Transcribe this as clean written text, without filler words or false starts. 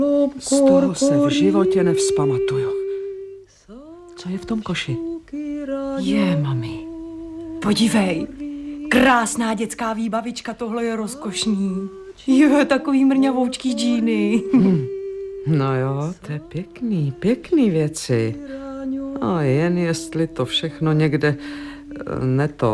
Z toho se v životě nevzpamatuju. Co je v tom koši? Mami, podívej, krásná dětská výbavička, tohle je rozkošný. Takový mrňavoučký džíny. No jo, to je pěkný věci. A jen jestli to všechno někde